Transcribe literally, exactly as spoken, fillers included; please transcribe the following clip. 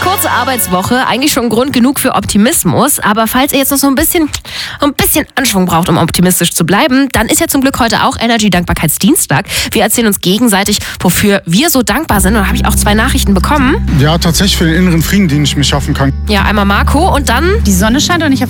Kurze Arbeitswoche, eigentlich schon Grund genug für Optimismus. Aber falls ihr jetzt noch so ein bisschen, ein bisschen Anschwung braucht, um optimistisch zu bleiben, dann ist ja zum Glück heute auch Energy-Dankbarkeitsdienstag. Wir erzählen uns gegenseitig, wofür wir so dankbar sind. Und da habe ich auch zwei Nachrichten bekommen. Ja, tatsächlich für den inneren Frieden, den ich mir schaffen kann. Ja, einmal Marco und dann... Die Sonne scheint und ich habe